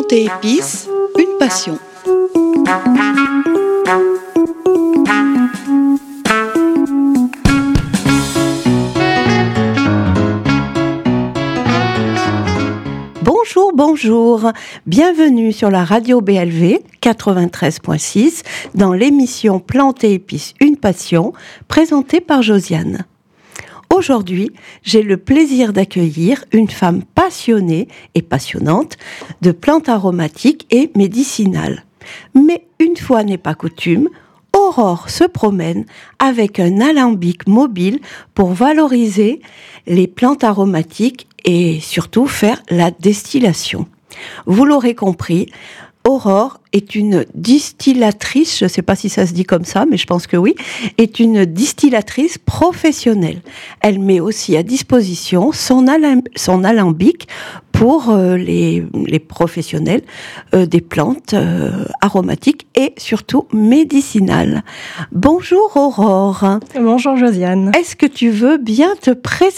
Plantes et épices, une passion. Bonjour, bienvenue sur la radio BLV 93.6 dans l'émission Plantes et épices, une passion, présentée par Josiane. Aujourd'hui, j'ai le plaisir d'accueillir une femme passionnée et passionnante de plantes aromatiques et médicinales. Mais une fois n'est pas coutume, Aurore se promène avec un alambic mobile pour valoriser les plantes aromatiques et surtout faire la distillation. Vous l'aurez compris, Aurore est une distillatrice, je ne sais pas si ça se dit comme ça, mais je pense que oui, est une distillatrice professionnelle. Elle met aussi à disposition son alambic pour les professionnels des plantes aromatiques et surtout médicinales. Bonjour Aurore. Bonjour Josiane. Est-ce que tu veux bien te présenter ?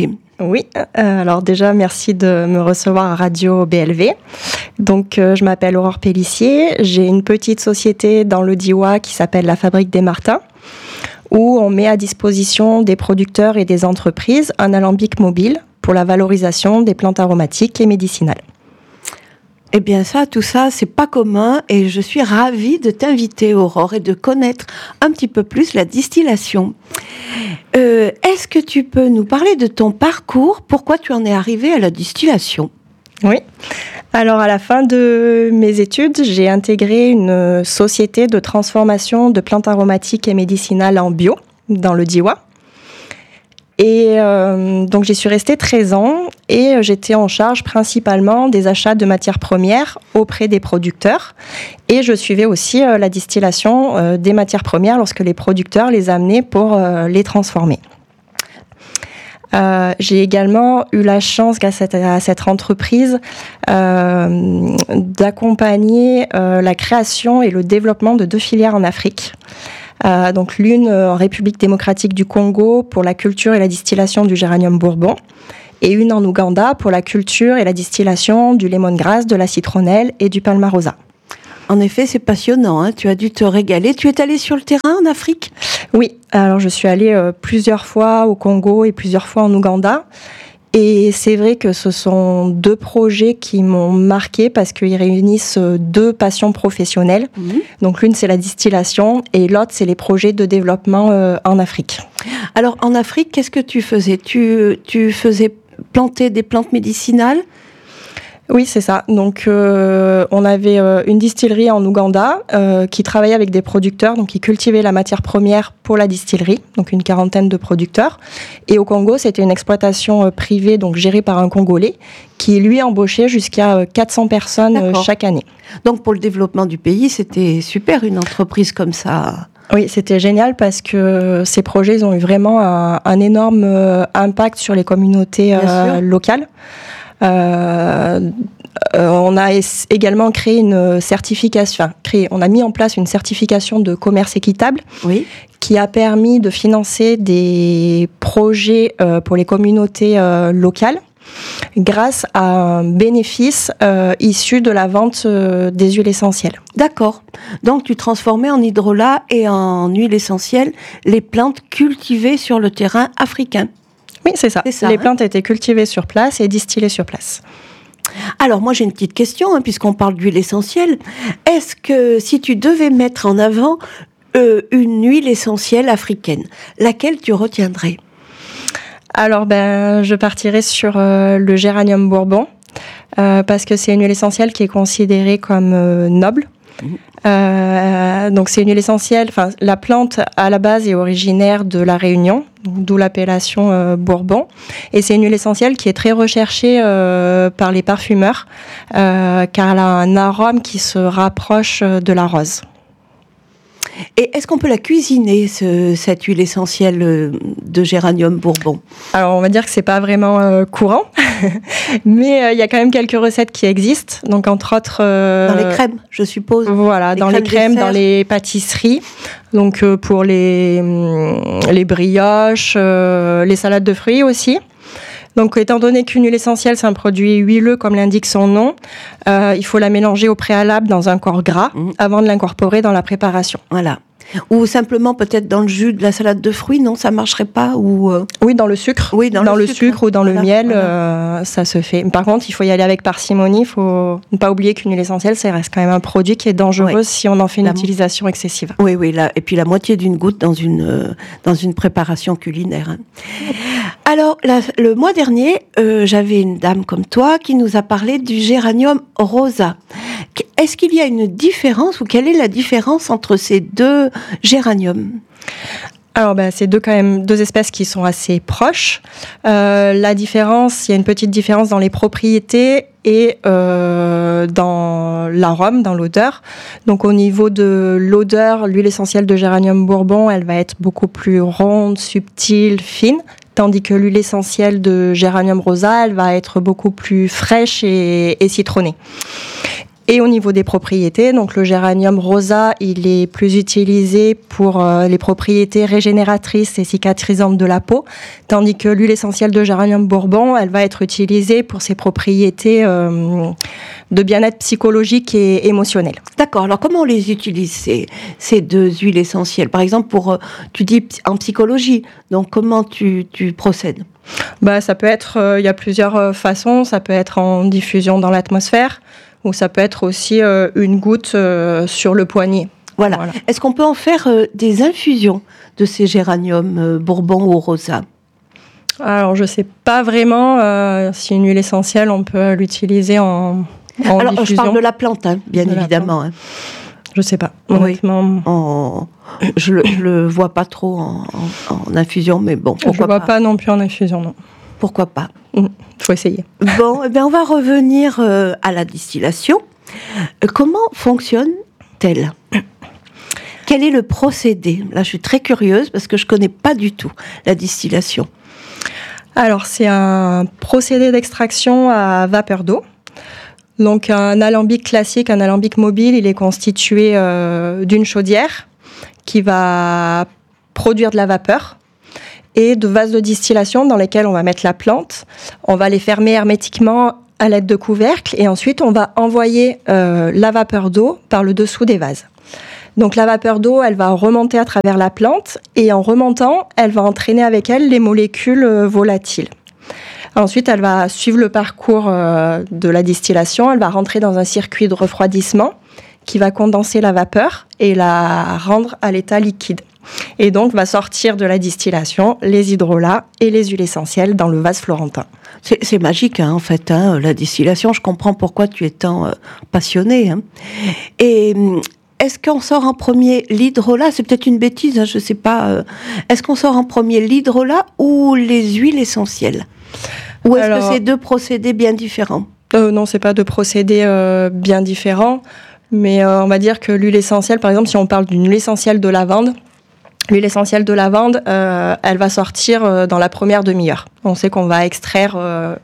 Oui, alors déjà merci de me recevoir à Radio BLV. Donc je m'appelle Aurore Pellissier, j'ai une petite société dans le Diois qui s'appelle la Fabrique des Martins, où on met à disposition des producteurs et des entreprises un alambic mobile pour la valorisation des plantes aromatiques et médicinales. Eh bien tout ça, c'est pas commun et je suis ravie de t'inviter Aurore et de connaître un petit peu plus la distillation. Est-ce que tu peux nous parler de ton parcours ? Pourquoi tu en es arrivée à la distillation ? Oui. Alors à la fin de mes études, j'ai intégré une société de transformation de plantes aromatiques et médicinales en bio dans le Diois. Et donc j'y suis restée 13 ans et j'étais en charge principalement des achats de matières premières auprès des producteurs. Et je suivais aussi la distillation des matières premières lorsque les producteurs les amenaient pour les transformer. J'ai également eu la chance, grâce à cette entreprise, d'accompagner la création et le développement de 2 filières en Afrique. Donc l'une en République démocratique du Congo pour la culture et la distillation du géranium bourbon et une en Ouganda pour la culture et la distillation du lemongrass, de la citronnelle et du palmarosa. En effet, c'est passionnant, hein. Tu as dû te régaler. Tu es allée sur le terrain en Afrique ? Oui, alors je suis allée plusieurs fois au Congo et plusieurs fois en Ouganda. Et c'est vrai que ce sont 2 projets qui m'ont marquée parce qu'ils réunissent 2 passions professionnelles. Mmh. Donc l'une, c'est la distillation et l'autre, c'est les projets de développement en Afrique. Alors en Afrique, qu'est-ce que tu faisais ? Tu faisais planter des plantes médicinales ? Oui, c'est ça. Donc, on avait une distillerie en Ouganda qui travaillait avec des producteurs, donc qui cultivaient la matière première pour la distillerie, donc une 40aine de producteurs. Et au Congo, c'était une exploitation privée, donc gérée par un Congolais, qui lui embauchait jusqu'à 400 personnes chaque année. Donc, pour le développement du pays, c'était super, une entreprise comme ça. Oui, c'était génial parce que ces projets, ils ont eu vraiment un énorme impact sur les communautés locales. On a également créé une certification, on a mis en place une certification de commerce équitable, oui, qui a permis de financer des projets pour les communautés locales grâce à un bénéfice issu de la vente des huiles essentielles. D'accord. Donc tu transformais en hydrolat et en huile essentielle les plantes cultivées sur le terrain africain. Oui, c'est ça. Les plantes étaient cultivées sur place et distillées sur place. Alors, moi, j'ai une petite question, puisqu'on parle d'huile essentielle. Est-ce que si tu devais mettre en avant une huile essentielle africaine, laquelle tu retiendrais ? Alors, je partirais sur le géranium bourbon, parce que c'est une huile essentielle qui est considérée comme noble. Donc c'est une huile essentielle. Enfin, la plante à la base est originaire de la Réunion, d'où l'appellation Bourbon. Et c'est une huile essentielle qui est très recherchée par les parfumeurs, car elle a un arôme qui se rapproche de la rose. Et est-ce qu'on peut la cuisiner, cette huile essentielle de géranium bourbon ? Alors, on va dire que c'est pas vraiment courant, mais il y a quand même quelques recettes qui existent. Donc, entre autres... dans les crèmes, je suppose. Voilà, dans les crèmes, dans les pâtisseries. Donc, pour les brioches, les salades de fruits aussi. Donc, étant donné qu'une huile essentielle, c'est un produit huileux, comme l'indique son nom, il faut la mélanger au préalable dans un corps gras avant de l'incorporer dans la préparation. Voilà. Ou simplement peut-être dans le jus de la salade de fruits, non, ça marcherait pas ou Oui, dans le sucre. Oui, dans le sucre ou dans le miel, ça se fait. Par contre, il faut y aller avec parcimonie. Il faut ne pas oublier qu'une huile essentielle, ça reste quand même un produit qui est dangereux si on en fait une utilisation excessive. Oui, et puis la moitié d'une goutte dans une préparation culinaire. Alors, le mois dernier, j'avais une dame comme toi qui nous a parlé du géranium rosa. Est-ce qu'il y a une différence ou quelle est la différence entre ces deux géraniums ? Alors, c'est quand même deux espèces qui sont assez proches. La différence, il y a une petite différence dans les propriétés et dans l'arôme, dans l'odeur. Donc, au niveau de l'odeur, l'huile essentielle de géranium bourbon, elle va être beaucoup plus ronde, subtile, fine. Tandis que l'huile essentielle de géranium rosa, elle va être beaucoup plus fraîche et citronnée. Et au niveau des propriétés, donc le géranium rosa, il est plus utilisé pour les propriétés régénératrices et cicatrisantes de la peau, tandis que l'huile essentielle de géranium bourbon, elle va être utilisée pour ses propriétés de bien-être psychologique et émotionnel. D'accord. Alors comment on les utilise ces deux huiles essentielles ? Par exemple, tu dis en psychologie. Donc comment tu procèdes ? Ça peut être, il y a plusieurs façons. Ça peut être en diffusion dans l'atmosphère. Ou ça peut être aussi une goutte sur le poignet. Voilà. Est-ce qu'on peut en faire des infusions de ces géraniums bourbon ou rosa ? Alors, je ne sais pas vraiment si une huile essentielle, on peut l'utiliser en Alors, diffusion. Je parle de la plante, bien évidemment. Je ne sais pas, honnêtement. Oui. Je le vois pas trop en infusion, mais bon, pourquoi pas. Je ne vois pas non plus en infusion, non. Pourquoi pas ? Faut essayer. Bon, on va revenir à la distillation. Comment fonctionne-t-elle ? Quel est le procédé ? Là, je suis très curieuse parce que je connais pas du tout la distillation. Alors, c'est un procédé d'extraction à vapeur d'eau. Donc, un alambic classique, un alambic mobile, il est constitué d'une chaudière qui va produire de la vapeur et de vases de distillation dans lesquels on va mettre la plante. On va les fermer hermétiquement à l'aide de couvercles et ensuite on va envoyer la vapeur d'eau par le dessous des vases. Donc la vapeur d'eau, elle va remonter à travers la plante et en remontant, elle va entraîner avec elle les molécules volatiles. Ensuite, elle va suivre le parcours de la distillation, elle va rentrer dans un circuit de refroidissement qui va condenser la vapeur et la rendre à l'état liquide. Et donc, va sortir de la distillation les hydrolats et les huiles essentielles dans le vase florentin. C'est magique, en fait, la distillation. Je comprends pourquoi tu es tant passionnée. Et est-ce qu'on sort en premier l'hydrolat ? C'est peut-être une bêtise, je ne sais pas. Est-ce qu'on sort en premier l'hydrolat ou les huiles essentielles ? Ou est-ce que c'est deux procédés bien différents ? Non, ce n'est pas deux procédés bien différents. Mais on va dire que l'huile essentielle, par exemple, si on parle d'une huile essentielle de lavande, l'huile essentielle de lavande, elle va sortir dans la première demi-heure. On sait qu'on va extraire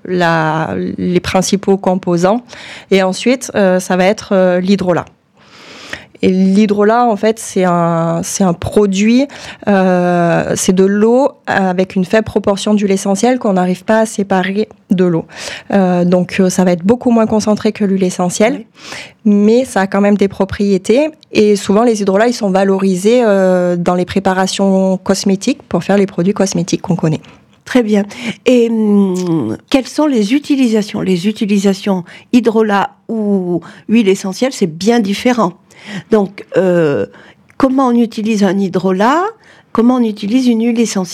les principaux composants. Et ensuite, ça va être l'hydrolat. Et l'hydrolat, en fait, c'est un produit, c'est de l'eau avec une faible proportion d'huile essentielle qu'on n'arrive pas à séparer de l'eau. Donc, ça va être beaucoup moins concentré que l'huile essentielle, mais ça a quand même des propriétés. Et souvent, les hydrolats, ils sont valorisés dans les préparations cosmétiques pour faire les produits cosmétiques qu'on connaît. Très bien. Et quelles sont les utilisations ? Les utilisations hydrolat ou huile essentielle, c'est bien différent. Donc, comment on utilise un hydrolat ? Comment on utilise une huile essentielle ?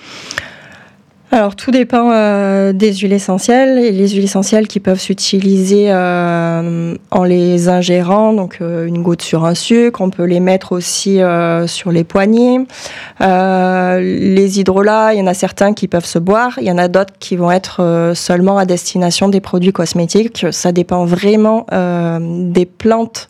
Alors, tout dépend des huiles essentielles. Et les huiles essentielles qui peuvent s'utiliser en les ingérant, donc une goutte sur un sucre. On peut les mettre aussi sur les poignets. Les hydrolats, il y en a certains qui peuvent se boire. Il y en a d'autres qui vont être seulement à destination des produits cosmétiques. Ça dépend vraiment des plantes.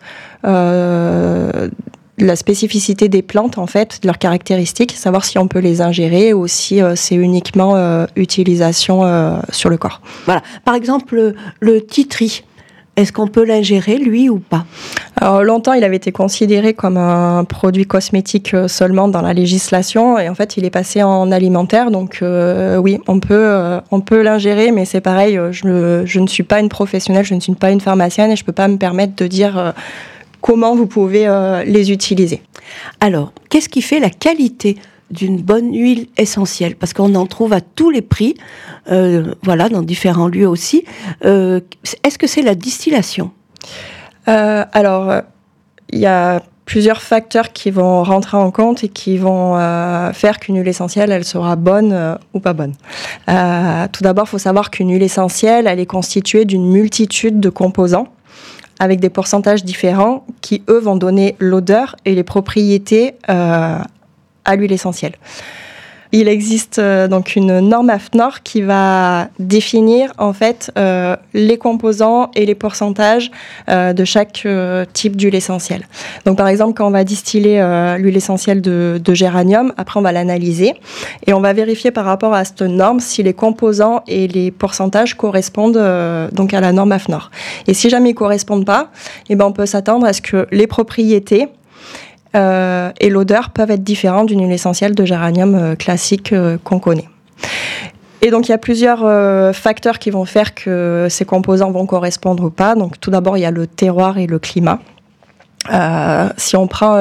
La spécificité des plantes, en fait, de leurs caractéristiques, savoir si on peut les ingérer ou si c'est uniquement utilisation sur le corps. Voilà. Par exemple, le titri, Est-ce qu'on peut l'ingérer, lui, ou pas ? Alors, longtemps, il avait été considéré comme un produit cosmétique seulement dans la législation, et en fait, il est passé en alimentaire. Donc, oui, on peut l'ingérer, mais c'est pareil, je ne suis pas une professionnelle, je ne suis pas une pharmacienne, et je ne peux pas me permettre de dire comment vous pouvez les utiliser. Alors, qu'est-ce qui fait la qualité d'une bonne huile essentielle ? Parce qu'on en trouve à tous les prix, dans différents lieux aussi. Est-ce que c'est la distillation ? Alors, il y a plusieurs facteurs qui vont rentrer en compte et qui vont faire qu'une huile essentielle, elle sera bonne ou pas bonne. Tout d'abord, il faut savoir qu'une huile essentielle, elle est constituée d'une multitude de composants avec des pourcentages différents qui, eux, vont donner l'odeur et les propriétés à l'huile essentielle. Il existe donc une norme AFNOR qui va définir en fait les composants et les pourcentages de chaque type d'huile essentielle. Donc par exemple, quand on va distiller l'huile essentielle de géranium, après on va l'analyser et on va vérifier par rapport à cette norme si les composants et les pourcentages correspondent donc à la norme AFNOR. Et si jamais ils correspondent pas, on peut s'attendre à ce que les propriétés et l'odeur peuvent être différentes d'une huile essentielle de géranium classique qu'on connaît. Et donc il y a plusieurs facteurs qui vont faire que ces composants vont correspondre ou pas. Donc tout d'abord il y a le terroir et le climat. Si on prend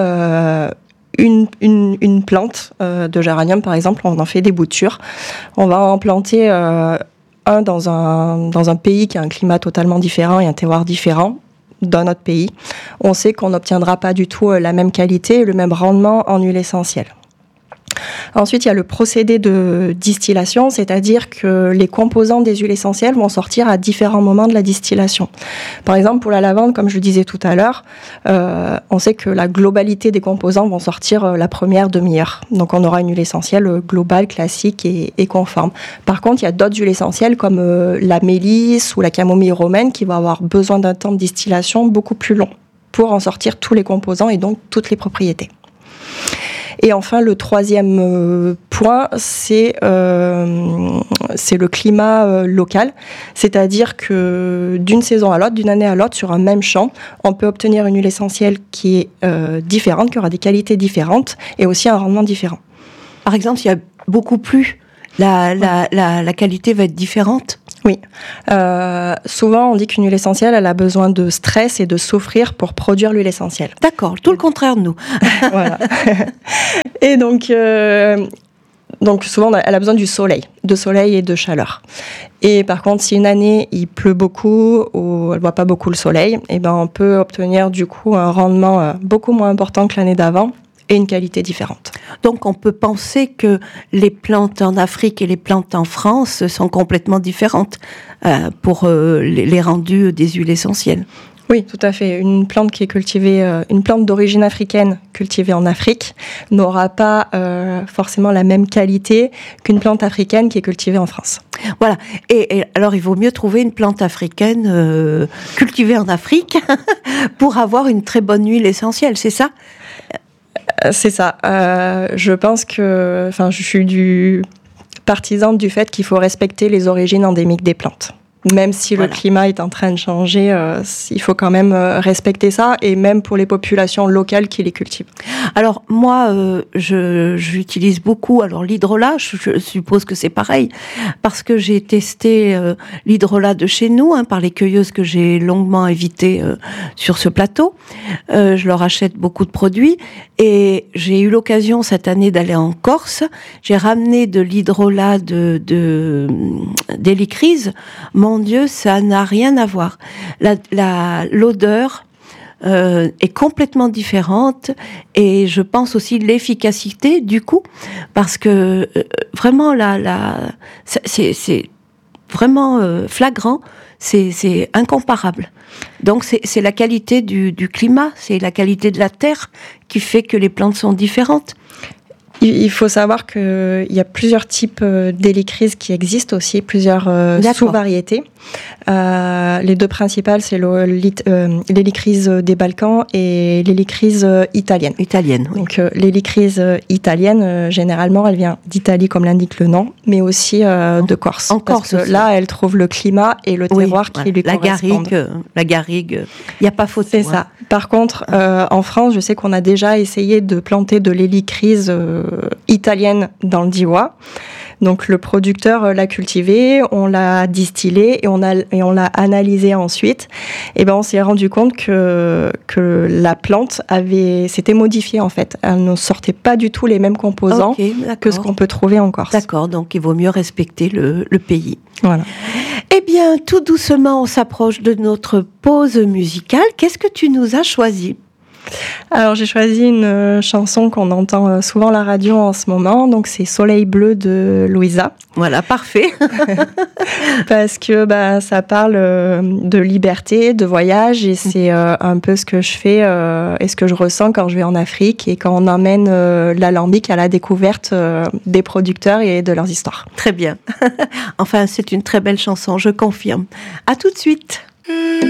une plante de géranium par exemple, on en fait des boutures. On va en planter dans un pays qui a un climat totalement différent et un terroir différent dans notre pays, on sait qu'on n'obtiendra pas du tout la même qualité et le même rendement en huile essentielle. Ensuite, il y a le procédé de distillation, c'est-à-dire que les composants des huiles essentielles vont sortir à différents moments de la distillation. Par exemple, pour la lavande, comme je le disais tout à l'heure, on sait que la globalité des composants vont sortir la première demi-heure. Donc, on aura une huile essentielle globale, classique et conforme. Par contre, il y a d'autres huiles essentielles comme la mélisse ou la camomille romaine qui vont avoir besoin d'un temps de distillation beaucoup plus long pour en sortir tous les composants et donc toutes les propriétés. Et enfin, le troisième point, c'est le climat local. C'est-à-dire que d'une saison à l'autre, d'une année à l'autre, sur un même champ, on peut obtenir une huile essentielle qui est différente, qui aura des qualités différentes et aussi un rendement différent. Par exemple, s'il y a beaucoup plu, la qualité va être différente ? Oui. Souvent, on dit qu'une huile essentielle, elle a besoin de stress et de souffrir pour produire l'huile essentielle. D'accord, tout le contraire de nous. Voilà. Et donc souvent, elle a besoin du soleil, de soleil et de chaleur. Et par contre, si une année, il pleut beaucoup ou elle voit pas beaucoup le soleil, on peut obtenir du coup un rendement beaucoup moins important que l'année d'avant et une qualité différente. Donc on peut penser que les plantes en Afrique et les plantes en France sont complètement différentes pour les rendus des huiles essentielles. Oui, tout à fait. Une plante qui est cultivée, une plante d'origine africaine cultivée en Afrique n'aura pas forcément la même qualité qu'une plante africaine qui est cultivée en France. Voilà. Et alors, il vaut mieux trouver une plante africaine cultivée en Afrique pour avoir une très bonne huile essentielle, c'est ça ? C'est ça. Je pense que, je suis partisane du fait qu'il faut respecter les origines endémiques des plantes. Même si le climat est en train de changer, il faut quand même respecter ça, et même pour les populations locales qui les cultivent. Alors moi, j'utilise beaucoup l'hydrolat, je suppose que c'est pareil, parce que j'ai testé l'hydrolat de chez nous, par les cueilleuses que j'ai longuement invitées sur ce plateau. Je leur achète beaucoup de produits, et j'ai eu l'occasion cette année d'aller en Corse. J'ai ramené de l'hydrolat d'Hélicryse. Mon Dieu, ça n'a rien à voir. L'odeur est complètement différente, et je pense aussi l'efficacité du coup, parce que vraiment c'est vraiment flagrant, c'est incomparable. Donc c'est la qualité du climat, c'est la qualité de la terre qui fait que les plantes sont différentes. Il faut savoir qu'il y a plusieurs types d'hélicryse qui existent aussi, plusieurs sous-variétés. Les deux principales, c'est l'hélicryse des Balkans et l'hélicryse italienne. Italienne, oui. Donc l'hélicryse italienne, généralement, elle vient d'Italie, comme l'indique le nom, mais aussi de Corse. En Corse parce que là, elle trouve le climat et le terroir qui lui correspondent. La garrigue, il n'y a pas photo. C'est ça. Par contre, en France, je sais qu'on a déjà essayé de planter de l'hélicryse italienne dans le Diois. Donc le producteur l'a cultivé, on l'a distillé et on l'a analysé ensuite. Et ben on s'est rendu compte que la plante s'était modifiée en fait. Elle ne sortait pas du tout les mêmes composants que ce qu'on peut trouver en Corse. D'accord, donc il vaut mieux respecter le pays. Voilà. Eh bien, tout doucement, on s'approche de notre pause musicale. Qu'est-ce que tu nous as choisi ? Alors j'ai choisi une chanson qu'on entend souvent à la radio en ce moment, donc c'est Soleil bleu de Louisa. Voilà, parfait. Parce que ça parle de liberté, de voyage, et c'est un peu ce que je fais et ce que je ressens quand je vais en Afrique et quand on emmène l'alambic à la découverte des producteurs et de leurs histoires. Très bien. Enfin, c'est une très belle chanson, je confirme. À tout de suite.